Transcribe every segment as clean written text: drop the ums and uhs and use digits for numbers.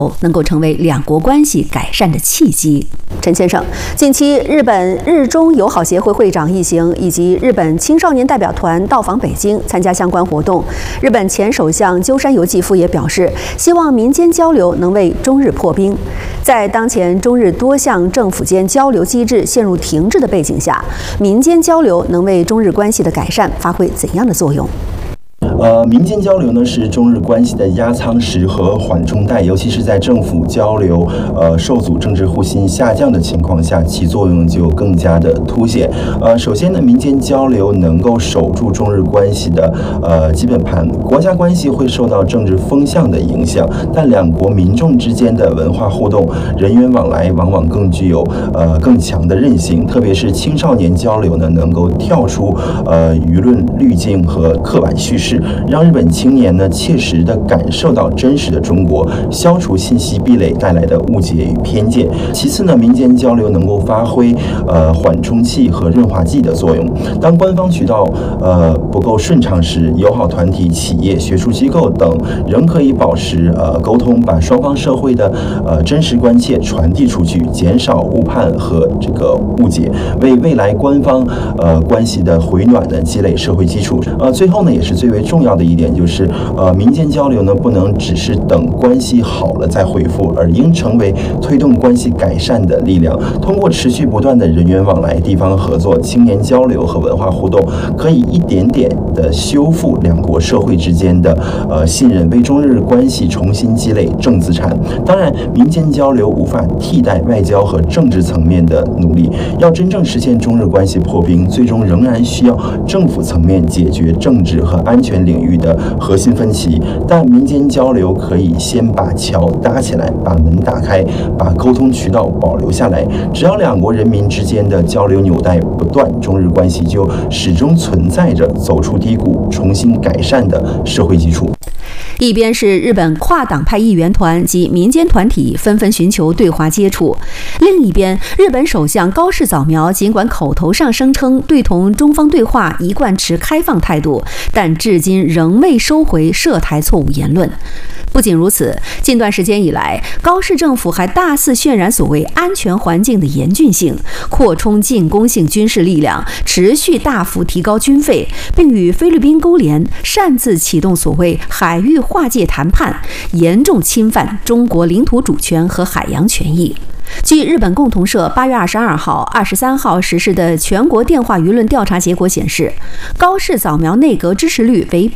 能够成为两国关系改善的契机。陈先生，近期日本日中友好协会会长一行以及日本青少年代表团到访北京参加相关活动。日本前首相鸠山由纪夫也表示，希望民间交流能为中日破冰。在当前中日多项政府间交流机制陷入停滞的背景下，民间交流能为中日关系的改善发挥怎样的作用？ 民间交流呢是中日关系的压舱石和缓冲带，尤其是在政府交流受阻、政治互信下降的情况下，其作用就更加的凸显。首先呢，民间交流能够守住中日关系的基本盘。国家关系会受到政治风向的影响，但两国民众之间的文化互动、人员往来往往更具有更强的韧性，特别是青少年交流呢，能够跳出舆论滤镜和刻板叙事。让日本青年呢切实地感受到真实的中国，消除信息壁垒带来的误解与偏见。其次呢，民间交流能够发挥缓冲器和润滑剂的作用。当官方渠道不够顺畅时，友好团体、企业、学术机构等仍可以保持沟通，把双方社会的真实关切传递出去，减少误判和这个误解，为未来官方关系的回暖呢积累社会基础。最后呢，也是最为重要的一点就是，民间交流呢不能只是等关系好了再回复，而应成为推动关系改善的力量。通过持续不断的人员往来、地方合作、青年交流和文化互动，可以一点点的修复两国社会之间的信任，为中日关系重新积累正资产。当然，民间交流无法替代外交和政治层面的努力。要真正实现中日关系破冰，最终仍然需要政府层面解决政治和安全领域的核心分歧，但民间交流可以先把桥搭起来，把门打开，把沟通渠道保留下来。只要两国人民之间的交流纽带不断，中日关系就始终存在着走出低谷、重新改善的社会基础。 一边是日本跨党派议员团及民间团体纷纷寻求对华接触，另一边，日本首相高市早苗尽管口头上声称对同中方对话一贯持开放态度，但至今仍未收回涉台错误言论。不仅如此，近段时间以来，高市政府还大肆渲染所谓安全环境的严峻性，扩充进攻性军事力量，持续大幅提高军费，并与菲律宾勾连，擅自启动所谓海域划界谈判，严重侵犯中国领土主权和海洋权益。据日本共同社8月22号、23号实施的全国电话舆论调查结果显示，高市早苗内阁支持率为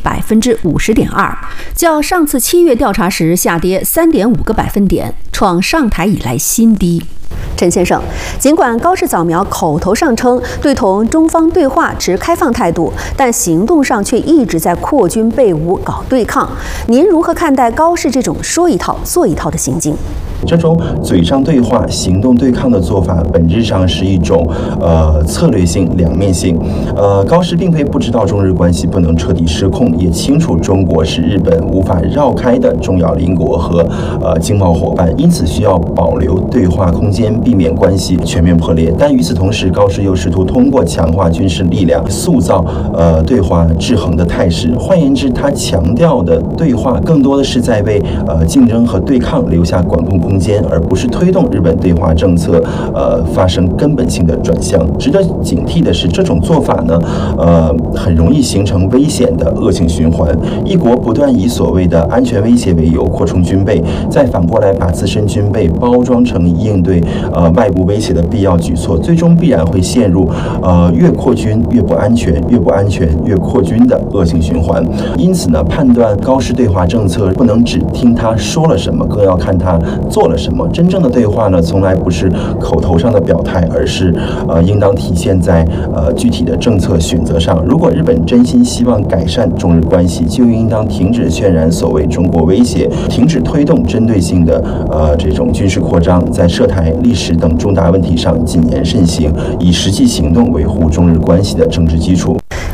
50.2%， 较上次7月调查时下跌 3.5个百分点，创上台以来新低。陈先生，尽管高市早苗口头上称对同中方对话持开放态度，但行动上却一直在扩军备武、搞对抗。您如何看待高市这种说一套做一套的行径？ 这种嘴上对话、行动对抗的做法，本质上是一种策略性、两面性。高市并非不知道中日关系不能彻底失控，也清楚中国是日本无法绕开的重要邻国和经贸伙伴，因此需要保留对话空间，避免关系全面破裂。但与此同时，高市又试图通过强化军事力量，塑造对华制衡的态势。换言之，他强调的对话更多的是在为竞争和对抗留下管控空间，而不是推动日本对华政策发生根本性的转向。值得警惕的是，这种做法呢，很容易形成危险的恶性循环。一国不断以所谓的安全威胁为由扩充军备，再反过来把自身军备包装成应对外部威胁的必要举措，最终必然会陷入越扩军越不安全，越不安全越扩军的恶性循环。因此呢，判断高市对华政策不能只听他说了什么，更要看他做了什么。真正的对话呢，从来不是口头上的表态，而是应当体现在具体的政策选择上。如果日本真心希望改善中日关系，就应当停止渲染所谓中国威胁，停止推动针对性的这种军事扩张，在涉台、历史等重大问题上谨言慎行，以实际行动维护中日关系的政治基础。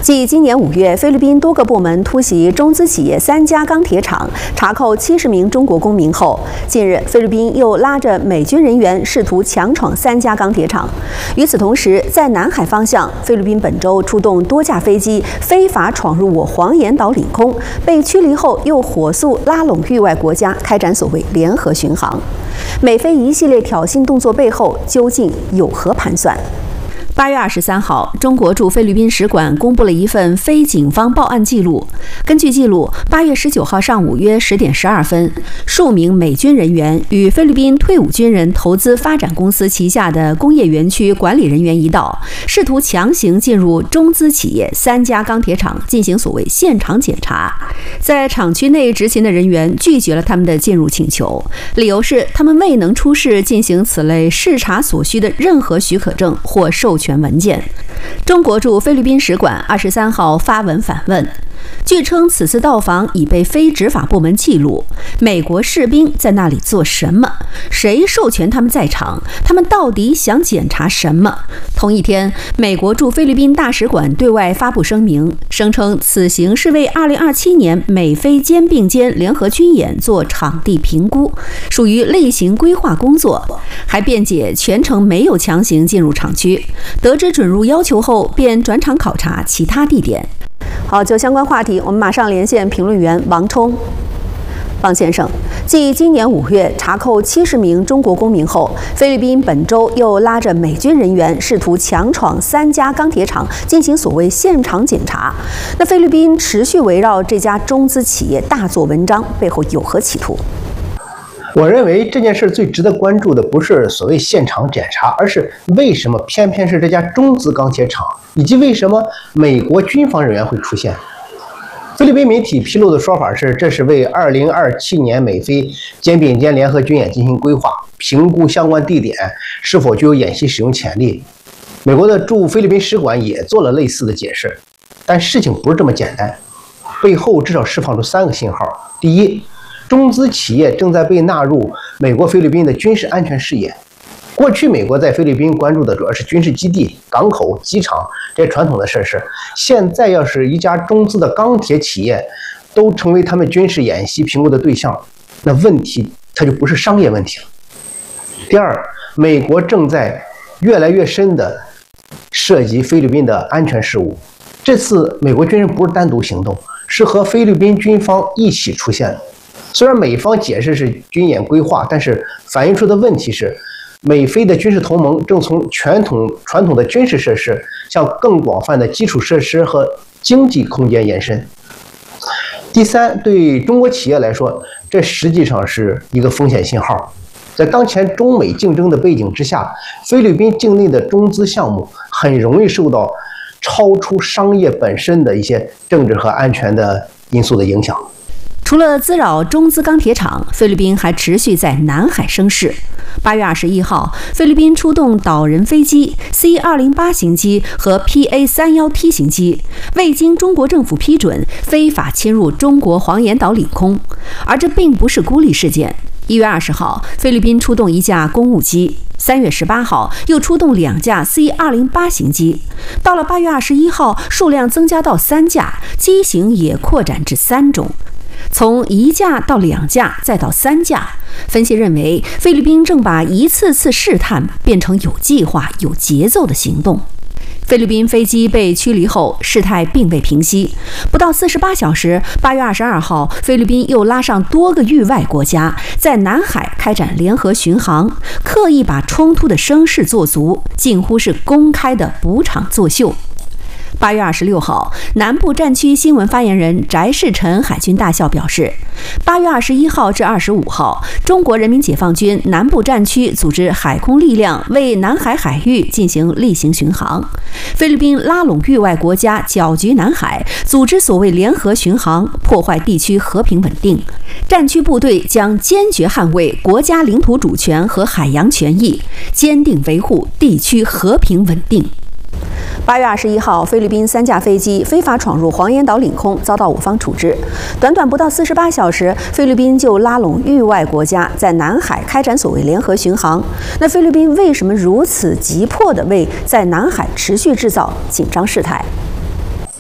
继今年5月，菲律宾多个部门突袭中资企业3家钢铁厂，查扣70名中国公民后，近日菲律宾又拉着美军人员试图强闯3家钢铁厂。与此同时，在南海方向，菲律宾本周出动多架飞机非法闯入我黄岩岛领空，被驱离后又火速拉拢域外国家，开展所谓联合巡航。美菲一系列挑衅动作背后究竟有何盘算？8月23号，中国驻菲律宾使馆公布了一份非警方报案记录。根据记录，8月19号上午约10点12分，数名美军人员与菲律宾退伍军人投资发展公司旗下的工业园区管理人员一道，试图强行进入中资企业3家钢铁厂进行所谓现场检查。在厂区内执勤的人员拒绝了他们的进入请求，理由是他们未能出示进行此类视察所需的任何许可证或授权文件。中国驻菲律宾使馆23号发文反问，据称此次到访已被非执法部门记录，美国士兵在那里做什么？谁授权他们在场？他们到底想检查什么？同一天，美国驻菲律宾大使馆对外发布声明，声称此行是为2027年美菲肩并肩联合军演做场地评估，属于例行规划工作，还辩解全程没有强行进入厂区，得知准入要求后便转场考察其他地点。好，就相关话题，我们马上连线评论员王冲。王先生，继今年5月查扣70名中国公民后，菲律宾本周又拉着美军人员试图强闯3家钢铁厂进行所谓现场检查。那菲律宾持续围绕这家中资企业大做文章，背后有何企图？ 我认为这件事最值得关注的不是所谓现场检查，而是为什么偏偏是这家中资钢铁厂，以及为什么美国军方人员会出现。菲律宾媒体披露的说法是，这是为2027年美菲肩并肩联合军演进行规划，评估相关地点是否具有演习使用潜力。美国的驻菲律宾使馆也做了类似的解释，但事情不是这么简单，背后至少释放出3个信号。第一，中资企业正在被纳入美国菲律宾的军事安全视野。过去美国在菲律宾关注的主要是军事基地、港口、机场这些传统的设施，现在要是一家中资的钢铁企业都成为他们军事演习评估的对象，那问题它就不是商业问题了。第二，美国正在越来越深的涉及菲律宾的安全事务。这次美国军人不是单独行动，是和菲律宾军方一起出现的。虽然美方解释是军演规划，但是反映出的问题是，美菲的军事同盟正从传统的军事设施向更广泛的基础设施和经济空间延伸。第三，对中国企业来说，这实际上是一个风险信号。在当前中美竞争的背景之下，菲律宾境内的中资项目很容易受到超出商业本身的一些政治和安全的因素的影响。 除了滋扰中资钢铁厂，菲律宾还持续在南海生事。8月21号，菲律宾出动岛人飞机 C-208 型机和 PA-31T 型机，未经中国政府批准，非法侵入中国黄岩岛领空。而这并不是孤立事件。1月20号，菲律宾出动1架公务机；3月18号，又出动2架 C-208 型机。到了8月21号，数量增加到3架，机型也扩展至3种。从1架到2架，再到3架。分析认为，菲律宾正把一次次试探变成有计划、有节奏的行动。菲律宾飞机被驱离后，事态并未平息。不到48小时，8月22号，菲律宾又拉上多个域外国家，在南海开展联合巡航，刻意把冲突的声势做足，近乎是公开的补场作秀。8月26号，南部战区新闻发言人翟世臣海军大校表示，8月21号至25号，中国人民解放军南部战区组织海空力量为南海海域进行例行巡航。菲律宾拉拢域外国家搅局南海，组织所谓联合巡航，破坏地区和平稳定。战区部队将坚决捍卫国家领土主权和海洋权益，坚定维护地区和平稳定。8月21号，菲律宾3架飞机非法闯入黄岩岛领空，遭到我方处置。短短不到48小时，菲律宾就拉拢域外国家在南海开展所谓联合巡航。那菲律宾为什么如此急迫地为在南海持续制造紧张事态？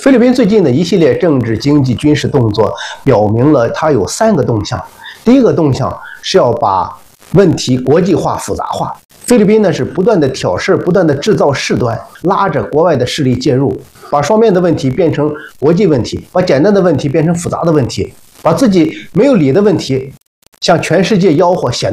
菲律宾最近的一系列政治、经济、军事动作，表明了它有3个动向。第一个动向是要把问题国际化、复杂化。菲律宾呢是不断的挑事，不断的制造事端，拉着国外的势力介入，把双边的问题变成国际问题，把简单的问题变成复杂的问题，把自己没有理的问题向全世界吆喝，显